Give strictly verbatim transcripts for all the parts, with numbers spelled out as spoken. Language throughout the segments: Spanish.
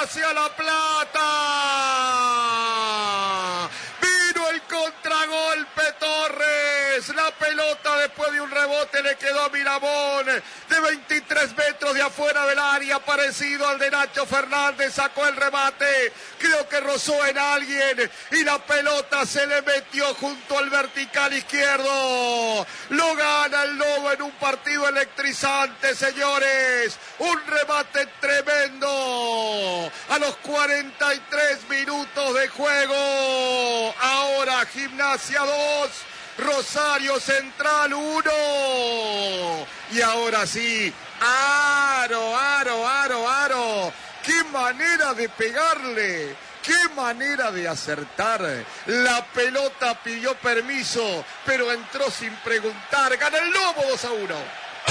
hacia La Plata. Vino el contragolpe Torres. La pelota después de un rebote le quedó a Miramón de veintitrés metros de afuera del área, parecido al de Nacho Fernández. Sacó el remate, creo que rozó en alguien y la pelota se le metió junto al vertical izquierdo. Lo gana el Lobo en un partido electrizante, señores. Un remate tremendo a los cuarenta y tres minutos de juego. Ahora Gimnasia dos, Rosario Central uno. Y ahora sí, aro, aro, aro, aro. ¡Qué manera de pegarle! ¡Qué manera de acertar! La pelota pidió permiso, pero entró sin preguntar. Gana el Lobo dos a uno.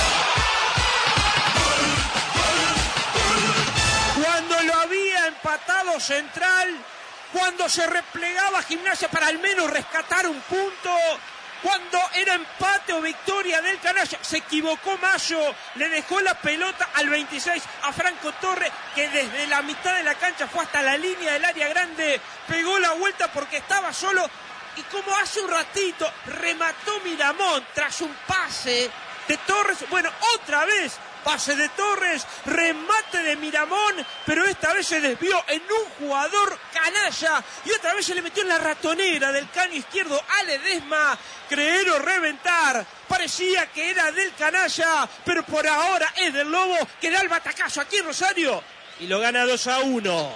Cuando lo había empatado Central, cuando se replegaba Gimnasia para al menos rescatar un punto, cuando era empate o victoria del Canalla, se equivocó Mayo, le dejó la pelota al veintiséis a Franco Torres, que desde la mitad de la cancha fue hasta la línea del área grande, pegó la vuelta porque estaba solo, y como hace un ratito remató Miramón tras un pase de Torres, bueno, otra vez pase de Torres, remate de Miramón, pero esta vez se desvió en un jugador Canalla y otra vez se le metió en la ratonera del caño izquierdo a Ledesma. Creer o reventar, parecía que era del Canalla, pero por ahora es del Lobo, que da el batacazo aquí en Rosario y lo gana dos a uno.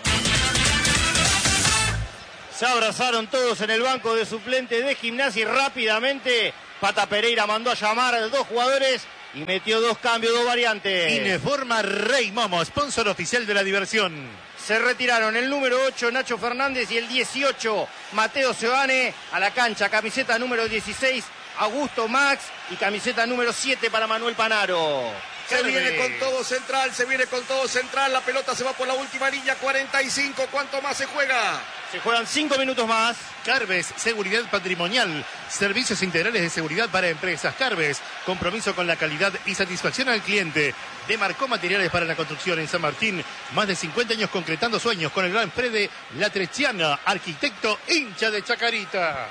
Se abrazaron todos en el banco de suplentes de Gimnasia y rápidamente Pata Pereira mandó a llamar a dos jugadores y metió dos cambios, dos variantes. Ineforma Rey Momo, sponsor oficial de la diversión. Se retiraron el número ocho, Nacho Fernández, y el dieciocho, Mateo Sebane, a la cancha. Camiseta número dieciséis, Augusto Max, y camiseta número siete para Manuel Panaro. Se viene con todo Central, se viene con todo Central. La pelota se va por la última línea, cuarenta y cinco. ¿Cuánto más se juega? Se juegan cinco minutos más. Carves, seguridad patrimonial, servicios integrales de seguridad para empresas. Carves, compromiso con la calidad y satisfacción al cliente. Demarcó materiales para la construcción en San Martín. Más de cincuenta años concretando sueños con el gran Fede Latrechiana, arquitecto hincha de Chacarita.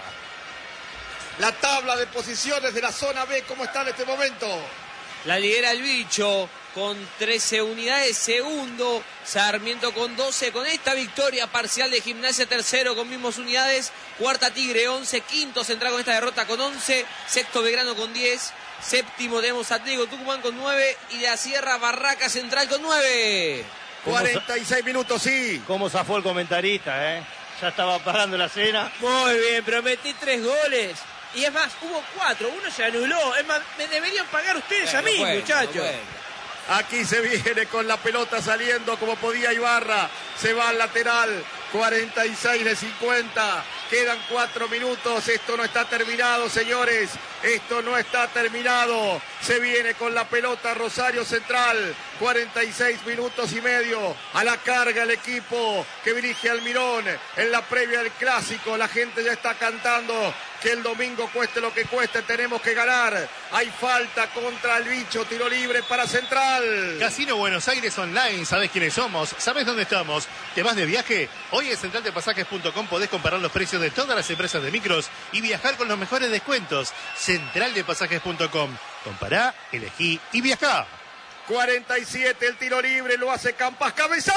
La tabla de posiciones de la zona B, ¿cómo está en este momento? La lidera el Bicho con trece unidades, segundo Sarmiento con doce, con esta victoria parcial de Gimnasia, tercero con mismas unidades, cuarta Tigre once, quinto Central con esta derrota con once, sexto Belgrano con diez, séptimo tenemos Atlético Tucumán con nueve y de la Sierra Barraca Central con nueve. cuarenta y seis minutos, sí. ¿Cómo zafó el comentarista, eh? Ya estaba parando la cena. Muy bien, pero metí tres goles. Y es más, hubo cuatro, uno se anuló. Es más, me deberían pagar ustedes bueno, a mí, bueno, muchachos. Bueno. Aquí se viene con la pelota saliendo como podía Ibarra. Se va al lateral. cuarenta y seis de cincuenta. Quedan cuatro minutos. Esto no está terminado, señores. Esto no está terminado. Se viene con la pelota Rosario Central. cuarenta y seis minutos y medio. A la carga el equipo que dirige Almirón. En la previa del clásico. La gente ya está cantando que el domingo cueste lo que cueste. Tenemos que ganar. Hay falta contra el Bicho. Tiro libre para Central. Casino Buenos Aires Online. ¿Sabés quiénes somos? ¿Sabés dónde estamos? ¿Te vas de viaje? Hoy en central de pasajes punto com podés comparar los precios de todas las empresas de micros y viajar con los mejores descuentos. central de pasajes punto com. Compará, elegí y viajá. cuarenta y siete, el tiro libre, lo hace Campas,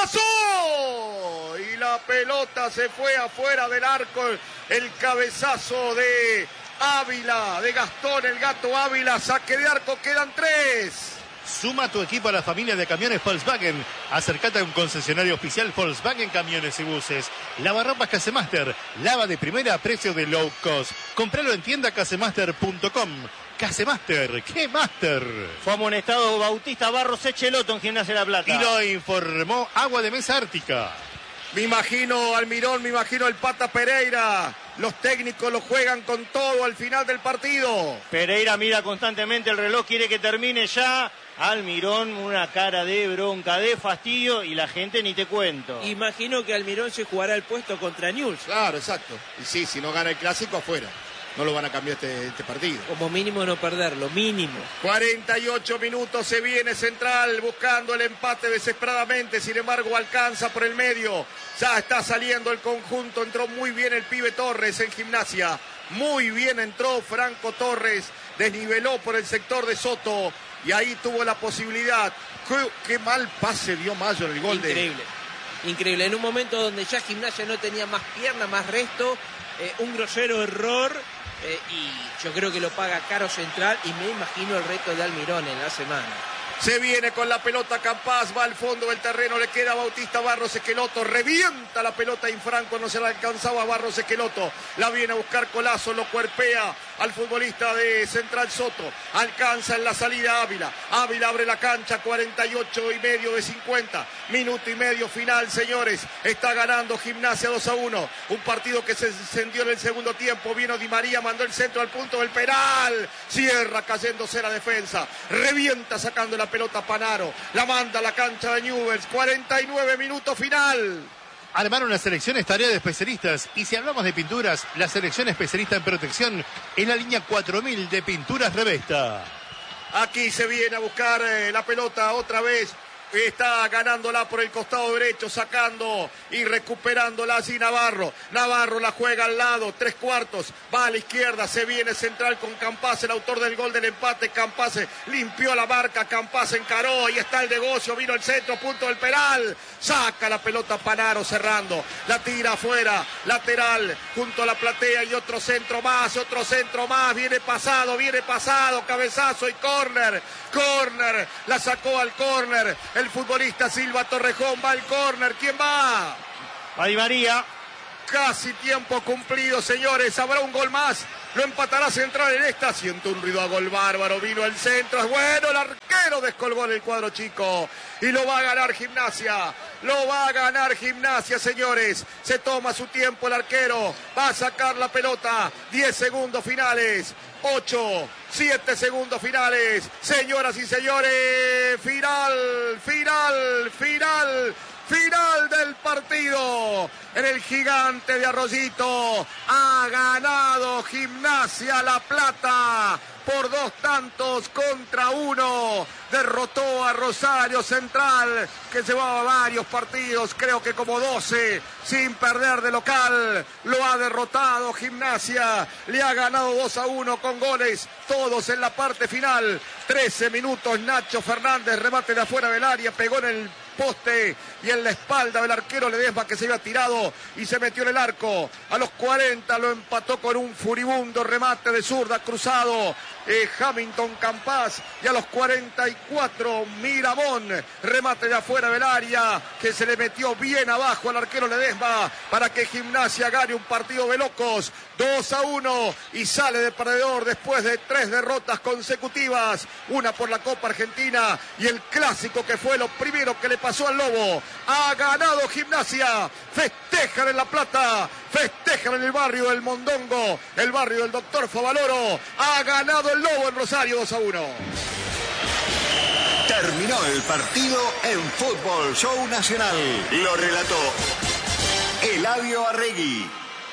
cabezazo. Y la pelota se fue afuera del arco. El cabezazo de Ávila, de Gastón, el Gato Ávila. Saque de arco, quedan tres. Suma tu equipo a la familia de camiones Volkswagen. Acércate a un concesionario oficial Volkswagen Camiones y Buses. Lavarropas Casemaster. Lava de primera a precio de low cost. Compralo en tienda casemaster punto com. Casemaster, ¿qué master? Fue amonestado Bautista Barros Echeloto en Gimnasia de La Plata. Y lo informó Agua de Mesa Ártica. Me imagino Almirón, me imagino el Pata Pereira. Los técnicos lo juegan con todo al final del partido. Pereira mira constantemente el reloj, quiere que termine ya. Almirón, una cara de bronca, de fastidio, y la gente ni te cuento. Imagino que Almirón se jugará el puesto contra Newell's. Claro, exacto. Y sí, si no gana el clásico, afuera. no lo van a cambiar este, este partido. Como mínimo no perderlo, mínimo. cuarenta y ocho minutos, se viene Central buscando el empate desesperadamente, sin embargo alcanza por el medio, ya está saliendo el conjunto, entró muy bien el pibe Torres en Gimnasia, muy bien entró Franco Torres, desniveló por el sector de Soto y ahí tuvo la posibilidad. Qué, qué mal pase dio Mayo en el gol. Increíble, de... increíble, en un momento donde ya Gimnasia no tenía más pierna, más resto, eh, un grosero error. Eh, y yo creo que lo paga caro Central y me imagino el reto de Almirón en la semana. Se viene con la pelota Campás, va al fondo del terreno, le queda Bautista Barros Esqueloto, revienta la pelota Infranco, no se la alcanzaba Barros Esqueloto, la viene a buscar Colazo, lo cuerpea al futbolista de Central Soto, alcanza en la salida Ávila, Ávila abre la cancha, cuarenta y ocho y medio de cincuenta, minuto y medio final, señores, está ganando Gimnasia dos a uno, un partido que se encendió en el segundo tiempo, vino Di María, mandó el centro al punto del penal, cierra cayéndose la defensa, revienta sacando la pelota Panaro, la manda a la cancha de Newell's, cuarenta y nueve minutos final. Armar una selección es tarea de especialistas y si hablamos de pinturas, la selección especialista en protección es la línea cuatro mil de Pinturas Revesta. Aquí se viene a buscar eh, la pelota otra vez. Está ganándola por el costado derecho, sacando y recuperándola así Navarro. Navarro la juega al lado, tres cuartos, va a la izquierda, se viene Central con Campás, el autor del gol del empate. Campás limpió la marca, Campás encaró, y está el negocio, vino el centro, punto del penal. Saca la pelota Panaro cerrando, la tira afuera, lateral, junto a la platea y otro centro más, otro centro más, viene pasado, viene pasado, cabezazo y córner, córner, la sacó al córner. El futbolista Silva Torrejón va al córner. ¿Quién va? Va Di María. Casi tiempo cumplido, señores. Habrá un gol más. Lo empatará Central en esta. Siento un ruido a gol bárbaro. Vino el centro. Es bueno. El arquero descolgó en el cuadro chico. Y lo va a ganar Gimnasia. Lo va a ganar Gimnasia, señores. Se toma su tiempo el arquero. Va a sacar la pelota. diez segundos finales. ocho, siete segundos finales. Señoras y señores, final, final, final, final del partido. En el Gigante de Arroyito ha ganado Gimnasia La Plata por dos tantos contra uno. Derrotó a Rosario Central, que llevaba varios partidos, creo que como doce, sin perder de local. Lo ha derrotado Gimnasia, le ha ganado dos a uno con goles, todos en la parte final. trece minutos, Nacho Fernández, remate de afuera del área, pegó en el poste y en la espalda del arquero Ledesma, que se había tirado y se metió en el arco. A los cuarenta lo empató con un furibundo remate de zurda cruzado eh, Hamilton Campás, y a los cuarenta y cuatro Miramón, remate de afuera del área que se le metió bien abajo al arquero Ledesma para que Gimnasia gane un partido de locos, dos a uno, y sale de perdedor después de tres derrotas consecutivas, una por la Copa Argentina y el clásico que fue lo primero que le pasó al Lobo. Ha ganado Gimnasia, festejan en La Plata, festejan en el barrio del Mondongo, el barrio del Doctor Favaloro. Ha ganado el Lobo en Rosario dos a uno. Terminó el partido en Fútbol Show Nacional. Lo relató Eladio Arregui.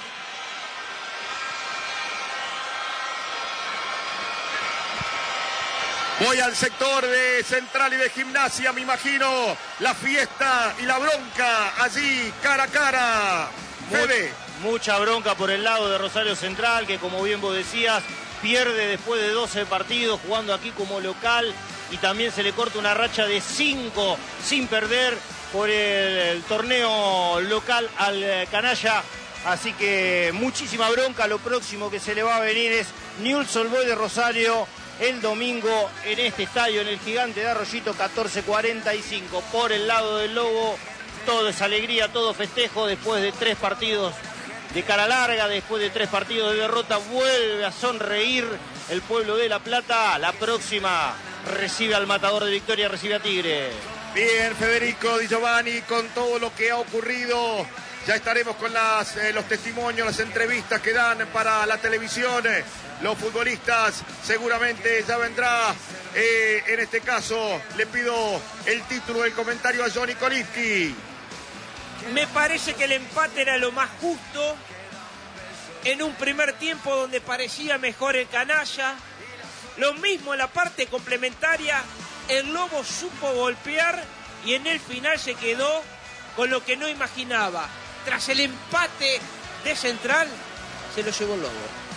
Voy al sector de Central y de Gimnasia, me imagino la fiesta y la bronca allí, cara a cara. Fede. Mucha bronca por el lado de Rosario Central, que como bien vos decías, pierde después de doce partidos jugando aquí como local, y también se le corta una racha de cinco sin perder por el, el torneo local al canalla. Así que muchísima bronca. Lo próximo que se le va a venir es Newell's Old Boys de Rosario el domingo en este estadio, en el Gigante de Arroyito, catorce cuarenta y cinco. Por el lado del Lobo, todo es alegría, todo festejo. Después de tres partidos de cara larga, después de tres partidos de derrota, vuelve a sonreír el pueblo de La Plata. La próxima recibe al Matador de Victoria, recibe a Tigre. Bien, Federico Di Giovanni, con todo lo que ha ocurrido. Ya estaremos con las, eh, los testimonios, las entrevistas que dan para la televisión. Los futbolistas seguramente ya vendrá. Eh, en este caso le pido el título del comentario a Johnny Kolipski. Me parece que el empate era lo más justo. en un primer tiempo donde parecía mejor el canalla. Lo mismo en la parte complementaria, el Lobo supo golpear y en el final se quedó con lo que no imaginaba. Tras el empate de Central, se lo llevó el Lobo.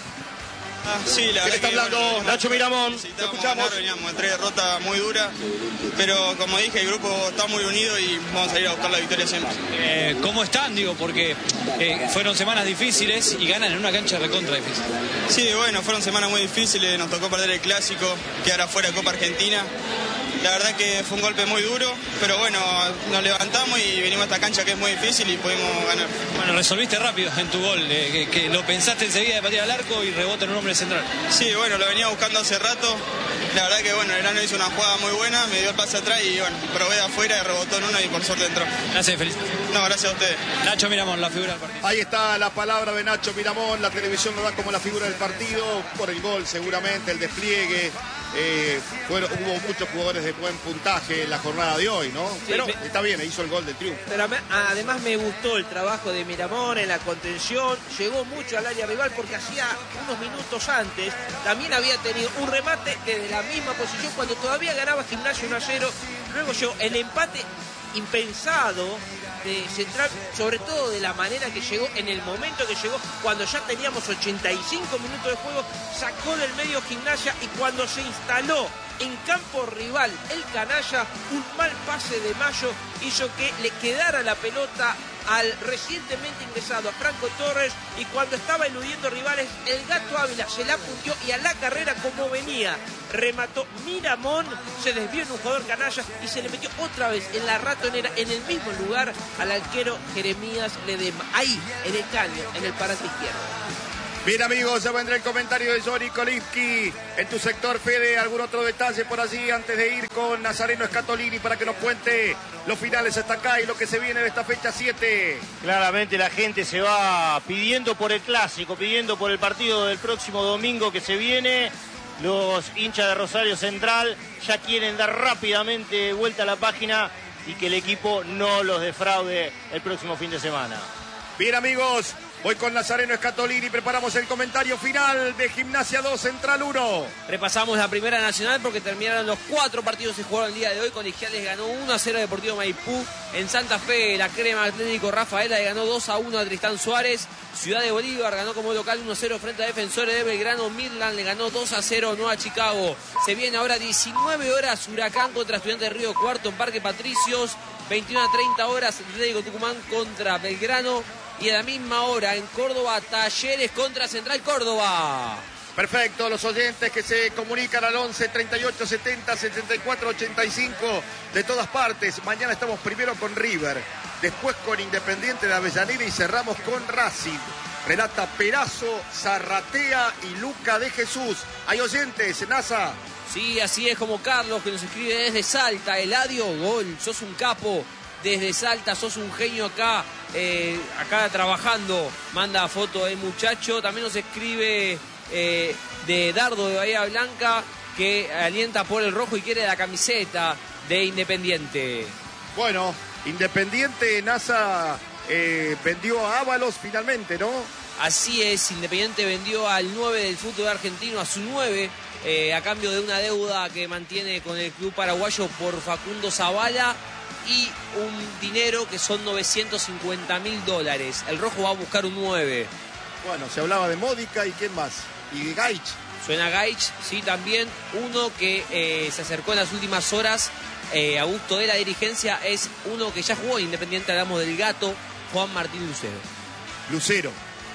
Ah, sí, la verdad está que, hablando? bueno, Nacho Miramón. necesitábamos Escuchamos. ganar, veníamos de tres derrotas muy duras, pero como dije, el grupo está muy unido y vamos a ir a buscar la victoria siempre. Eh, ¿Cómo están? Digo, porque eh, fueron semanas difíciles y ganan en una cancha recontra difícil. Sí, bueno, fueron semanas muy difíciles, nos tocó perder el Clásico, quedar afuera de Copa Argentina. La verdad que fue un golpe muy duro, pero bueno, nos levantamos y venimos a esta cancha que es muy difícil y pudimos ganar. Bueno, resolviste rápido en tu gol, eh, que, que lo pensaste enseguida de patear al arco y rebota en un hombre central. Sí, bueno, lo venía buscando hace rato. La verdad que bueno, el Enano hizo una jugada muy buena, me dio el pase atrás y bueno, probé de afuera, rebotó en una y por suerte entró. Gracias, feliz. No, gracias a ustedes. Nacho Miramón, la figura del partido. Ahí está la palabra de Nacho Miramón, la televisión lo da como la figura del partido, por el gol seguramente, el despliegue. Eh, fueron, hubo muchos jugadores de buen puntaje en la jornada de hoy, ¿no? Sí, Pero me... está bien, hizo el gol del triunfo. Pero además me gustó el trabajo de Miramón en la contención, llegó mucho al área rival porque hacía unos minutos antes también había tenido un remate desde la misma posición cuando todavía ganaba Gimnasia uno a cero. Luego llegó el empate impensado de Central, sobre todo de la manera que llegó, en el momento que llegó, cuando ya teníamos ochenta y cinco minutos de juego, sacó del medio Gimnasia y cuando se instaló en campo rival el canalla, un mal pase de Mayo hizo que le quedara la pelota al recientemente ingresado a Franco Torres y cuando estaba eludiendo rivales, el Gato Ávila se la puntió y a la carrera como venía, remató Miramón, se desvió en un jugador canalla y se le metió otra vez en la ratonera, en el mismo lugar, al arquero Jeremías Ledema, ahí, en el caño, en el parante izquierdo. Bien amigos, ya vendrá el comentario de Johnny Kolinski. En tu sector, Fede, ¿algún otro detalle por allí antes de ir con Nazareno Scatolini para que nos cuente los finales hasta acá y lo que se viene de esta fecha siete? Claramente la gente se va pidiendo por el clásico, pidiendo por el partido del próximo domingo que se viene. Los hinchas de Rosario Central ya quieren dar rápidamente vuelta a la página y que el equipo no los defraude el próximo fin de semana. Bien amigos, voy con Nazareno Scatolini, preparamos el comentario final de Gimnasia dos, Central uno. Repasamos la primera nacional porque terminaron los cuatro partidos que se jugaron el día de hoy. Colegiales ganó uno a cero a Deportivo Maipú. En Santa Fe, la Crema Atlético Rafaela le ganó dos a uno a Tristán Suárez. Ciudad de Bolívar ganó como local uno a cero frente a Defensores de Belgrano. Midland le ganó dos a cero no a Chicago. Se viene ahora diecinueve horas Huracán contra Estudiantes de Río Cuarto en Parque Patricios. veintiuna a treinta horas Atlético Tucumán contra Belgrano. Y a la misma hora en Córdoba, Talleres contra Central Córdoba. Perfecto, los oyentes que se comunican al once, treinta y ocho, setenta, setenta y cuatro, ochenta y cinco de todas partes. Mañana estamos primero con River, después con Independiente de Avellaneda y cerramos con Racing. Relata Perazo, Zarratea y Luca de Jesús. ¿Hay oyentes, NASA? Sí, así es, como Carlos que nos escribe desde Salta. Eladio, gol, sos un capo. Desde Salta, sos un genio acá, eh, acá trabajando. Manda foto el muchacho. También nos escribe eh, de Dardo de Bahía Blanca, que alienta por el rojo y quiere la camiseta de Independiente. Bueno, Independiente, NASA eh, vendió a Ábalos finalmente, ¿no? Así es, Independiente vendió al nueve del fútbol argentino, a su nueve, eh, a cambio de una deuda que mantiene con el club paraguayo por Facundo Zavala y un dinero que son novecientos cincuenta mil dólares. El rojo va a buscar un nueve. Bueno, se hablaba de Módica y quién más. Y Gaich. Suena Gaich, sí, también. Uno que eh, se acercó en las últimas horas eh, a gusto de la dirigencia es uno que ya jugó Independiente, hablamos del Gato, Juan Martín Lucero. Lucero.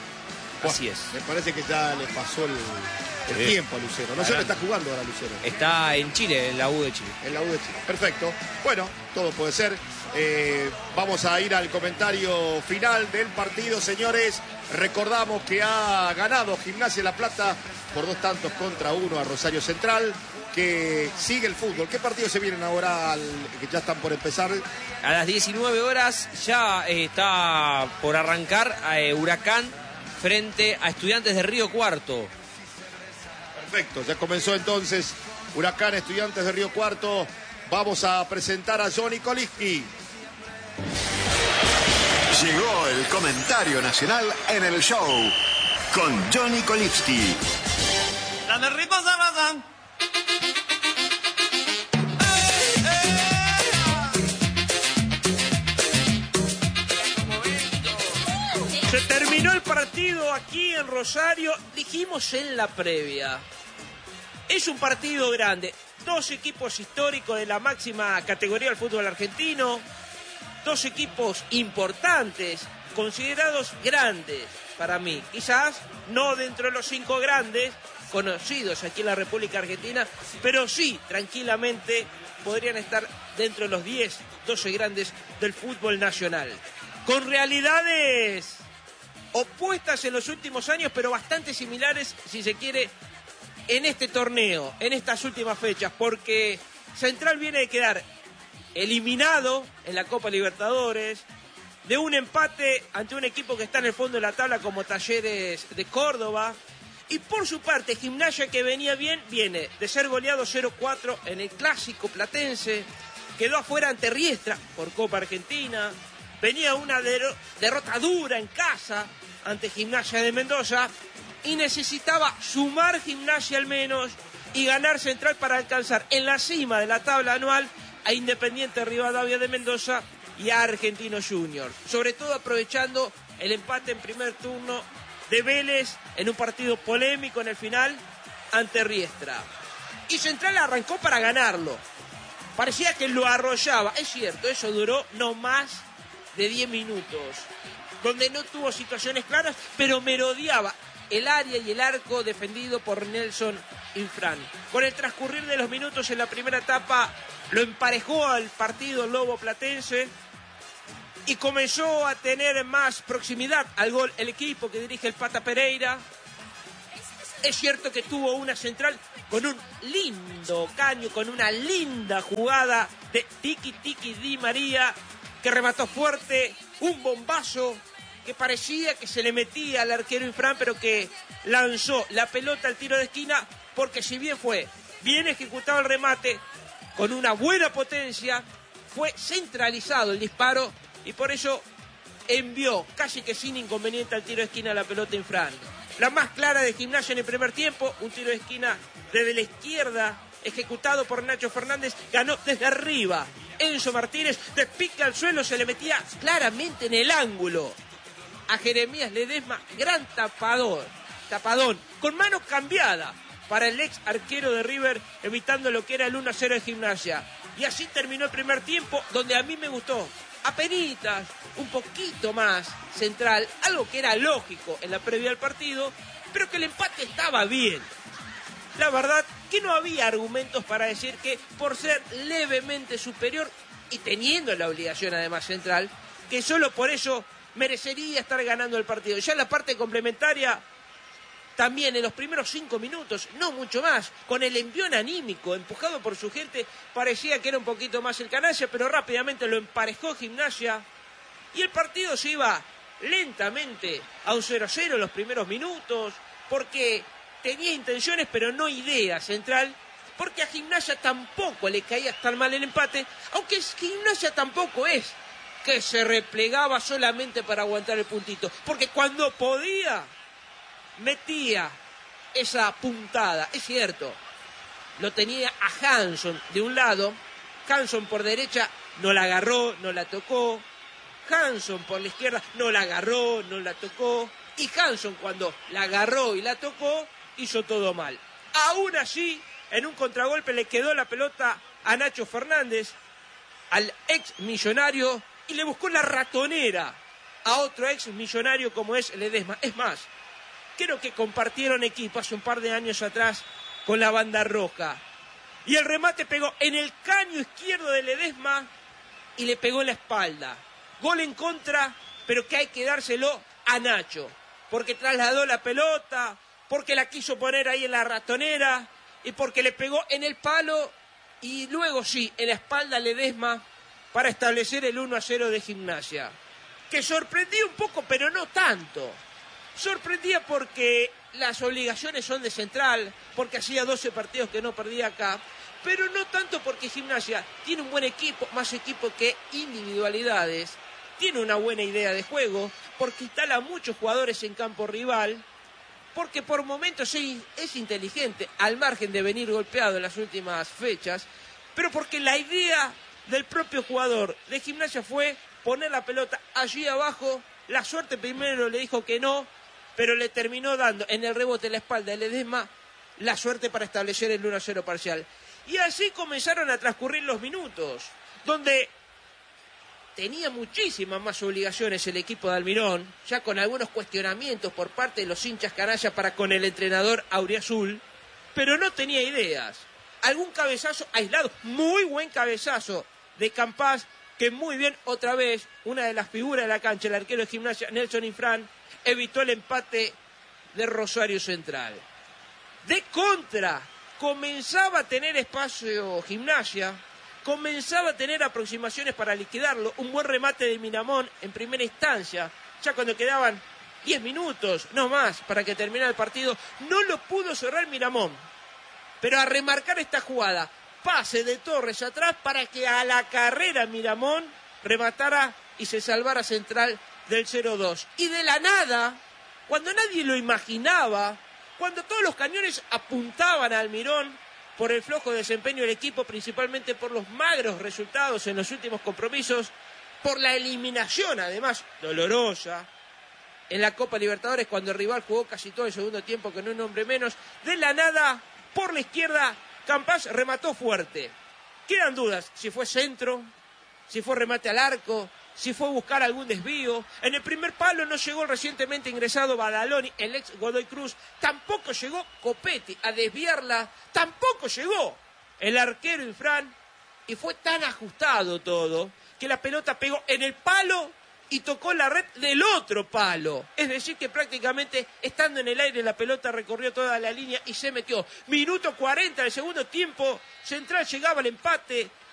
Así es. Me parece que ya le pasó el, el Sí. tiempo a Lucero. No sé dónde está jugando ahora Lucero. Está en Chile, en la U de Chile. En la U de Chile. Perfecto. Bueno, todo puede ser. Eh, vamos a ir al comentario final del partido, señores. Recordamos que ha ganado Gimnasia La Plata por dos tantos contra uno a Rosario Central, que sigue el fútbol. ¿Qué partidos se vienen ahora al, que ya están por empezar? A las diecinueve horas ya eh, está por arrancar eh, Huracán frente a Estudiantes de Río Cuarto. Perfecto, ya comenzó entonces Huracán, Estudiantes de Río Cuarto. Vamos a presentar a Johnny Kolinski. Llegó el comentario nacional en el show. con Johnny Kolipski. La de ritmo Sarrazán. Se terminó el partido aquí en Rosario. Dijimos en la previa. Es un partido grande. Dos equipos históricos de la máxima categoría del fútbol argentino. Dos equipos importantes, considerados grandes para mí. Quizás no dentro de los cinco grandes conocidos aquí en la República Argentina, pero sí, tranquilamente, podrían estar dentro de los diez, doce grandes del fútbol nacional. Con realidades opuestas en los últimos años, pero bastante similares, si se quiere, en este torneo, en estas últimas fechas, porque Central viene de quedar eliminado en la Copa Libertadores, de un empate ante un equipo que está en el fondo de la tabla como Talleres de Córdoba, y por su parte Gimnasia, que venía bien, viene de ser goleado cero cuatro en el clásico platense, quedó afuera ante Riestra por Copa Argentina, venía una der- derrota dura en casa ante Gimnasia de Mendoza, y necesitaba sumar Gimnasia al menos y ganar Central para alcanzar en la cima de la tabla anual a Independiente Rivadavia de Mendoza y a Argentinos Juniors. Sobre todo aprovechando el empate en primer turno de Vélez en un partido polémico en el final ante Riestra. Y Central arrancó para ganarlo. Parecía que lo arrollaba. Es cierto, eso duró no más de diez minutos, donde no tuvo situaciones claras, pero merodeaba el área y el arco defendido por Nelson Infran. Con el transcurrir de los minutos en la primera etapa, lo emparejó al partido el Lobo Platense y comenzó a tener más proximidad al gol el equipo que dirige el Pata Pereira. Es cierto que tuvo una Central con un lindo caño, con una linda jugada de Tiki Tiki Di María, que remató fuerte, un bombazo que parecía que se le metía al arquero Infran, pero que lanzó la pelota al tiro de esquina, porque si bien fue bien ejecutado el remate, con una buena potencia, fue centralizado el disparo, y por eso envió casi que sin inconveniente al tiro de esquina la pelota Infran. La más clara de Gimnasia en el primer tiempo, un tiro de esquina desde la izquierda, ejecutado por Nacho Fernández, ganó desde arriba Enzo Martínez, de pica al suelo, se le metía claramente en el ángulo a Jeremías Ledesma, gran tapador, tapadón, con mano cambiada para el ex arquero de River, evitando lo que era el uno a cero de Gimnasia. Y así terminó el primer tiempo, donde a mí me gustó, apenitas, un poquito más Central, algo que era lógico en la previa del partido, pero que el empate estaba bien. La verdad que no había argumentos para decir que por ser levemente superior, y teniendo la obligación además Central, que solo por eso merecería estar ganando el partido. Ya en la parte complementaria, también en los primeros cinco minutos, no mucho más, con el envión anímico, empujado por su gente, parecía que era un poquito más el Canalla, pero rápidamente lo emparejó Gimnasia, y el partido se iba lentamente a un cero a cero en los primeros minutos, porque tenía intenciones pero no ideas Central, porque a Gimnasia tampoco le caía tan mal el empate, aunque Gimnasia tampoco es que se replegaba solamente para aguantar el puntito, porque cuando podía metía esa puntada, es cierto, lo tenía a Hanson de un lado, Hanson por derecha no la agarró, no la tocó, Hanson por la izquierda no la agarró, no la tocó, y Hanson cuando la agarró y la tocó, hizo todo mal. Aún así, en un contragolpe le quedó la pelota a Nacho Fernández, al ex millonario, y le buscó la ratonera a otro ex millonario como es Ledesma. Es más, creo que compartieron equipo hace un par de años atrás con la Banda Roja. Y el remate pegó en el caño izquierdo de Ledesma y le pegó en la espalda. Gol en contra, pero que hay que dárselo a Nacho, porque trasladó la pelota, porque la quiso poner ahí en la ratonera y porque le pegó en el palo y luego sí, en la espalda a Ledesma para establecer el uno a cero de Gimnasia. Que sorprendía un poco, pero no tanto. Sorprendía porque las obligaciones son de Central, porque hacía doce partidos que no perdía acá, pero no tanto porque Gimnasia tiene un buen equipo, más equipo que individualidades, tiene una buena idea de juego, porque instala muchos jugadores en campo rival, porque por momentos es, es inteligente, al margen de venir golpeado en las últimas fechas, pero porque la idea del propio jugador de Gimnasia fue poner la pelota allí abajo. La suerte primero le dijo que no, pero le terminó dando en el rebote en la espalda de Ledesma la suerte para establecer el uno a cero parcial. Y así comenzaron a transcurrir los minutos, donde tenía muchísimas más obligaciones el equipo de Almirón, ya con algunos cuestionamientos por parte de los hinchas canalla para con el entrenador auriazul, pero no tenía ideas. Algún cabezazo aislado, muy buen cabezazo de Campás, que muy bien, otra vez, una de las figuras de la cancha, el arquero de Gimnasia, Nelson Infran, evitó el empate de Rosario Central. De contra, comenzaba a tener espacio Gimnasia, comenzaba a tener aproximaciones para liquidarlo, un buen remate de Miramón en primera instancia, ya cuando quedaban diez minutos, no más, para que terminara el partido, no lo pudo cerrar Miramón, pero a remarcar esta jugada, pase de Torres atrás para que a la carrera Miramón rematara y se salvara Central del cero dos. Y de la nada, cuando nadie lo imaginaba, cuando todos los cañones apuntaban a Almirón por el flojo desempeño del equipo, principalmente por los magros resultados en los últimos compromisos, por la eliminación, además, dolorosa, en la Copa Libertadores, cuando el rival jugó casi todo el segundo tiempo con un hombre menos, de la nada, por la izquierda, Campás remató fuerte. Quedan dudas si fue centro, si fue remate al arco, si fue buscar algún desvío. En el primer palo no llegó el recientemente ingresado Badaloni, el ex Godoy Cruz. Tampoco llegó Copetti a desviarla. Tampoco llegó el arquero Infran. Y fue tan ajustado todo que la pelota pegó en el palo y tocó la red del otro palo. Es decir, que prácticamente estando en el aire la pelota recorrió toda la línea y se metió. Minuto cuarenta del segundo tiempo, Central llegaba al empate